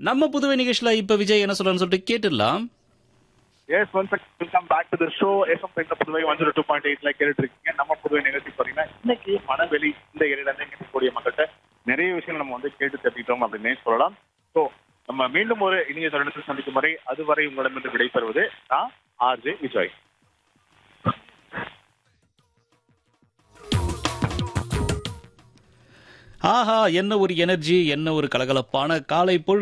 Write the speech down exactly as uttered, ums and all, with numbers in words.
நம்ம புதுவை நிகழ்ச்சியில இப்ப விஜய் என்ன சொல்றான்னு சொல்லிட்டு கேட்டுடலாம். S once welcome back to the show. FM பெண்ண Puduvai one zero two point எயிட்ல கேட்டுட்டு இருக்கீங்க. நம்ம புதுவை நிகழ்ச்சி பாத்தீங்கன்னா இன்னைக்கு மனவெளி இந்த ஏரியில இருந்து இருக்கக்கூடிய மக்கள்கிட்ட நிறைய விஷயங்கள் நம்ம வந்து கேட்டு தெரிவித்தோம் அப்படின்னே சொல்லலாம். ஸோ நம்ம மீண்டும் ஒரு இனிய தருணத்தில் சந்திக்கும் வரை அதுவரை உங்களிடமிருந்து விடைபெறுவது நான் ஆர்ஜே விஜய். ஆஹா, என்ன ஒரு எனர்ஜி, என்ன ஒரு கலகலப்பான காலை பொழுது.